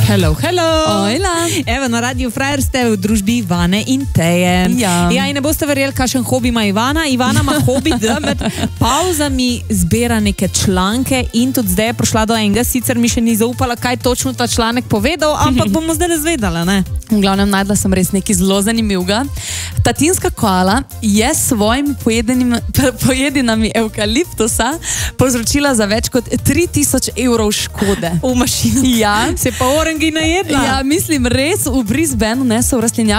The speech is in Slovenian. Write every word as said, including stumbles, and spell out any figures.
Hello, hello. Ojla. Evo, na Radiu Frajer ste v družbi Ivane in Teje. Ja. Ja, in ne boste verjeli, kakšen hobi ima Ivana. Ivana ima hobi, da med pauzami zbira neke članke in tudi zdaj je prišla do enega, sicer mi še ni zaupala, kaj točno ta članek povedal, ampak bomo zdaj razvedala, ne? V glavnem najdla sem res nekaj zelo zanimivega. Tatinska koala je s svojimi pojedinami evkaliptusa povzročila za več kot tri tisoč evrov škode. V mašini. Ja. Se pa orangi najedla. Ja, mislim, res v Brisbaneu, ne, so v rastlinjaku